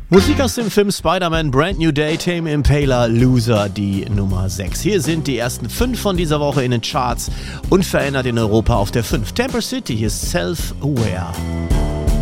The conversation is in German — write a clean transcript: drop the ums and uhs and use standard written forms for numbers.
Musik aus dem Film Spider-Man Brand New Day, Tame Impala, Loser, die Nummer 6. Hier sind die ersten 5 von dieser Woche in den Charts, unverändert in Europa auf der 5. Temper City, hier ist Self-Aware.